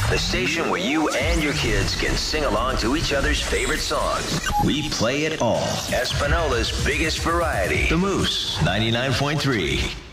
the station where you and your kids can sing along to each other's favorite songs. We play it all. Espanola's biggest variety. The Moose, 99.3.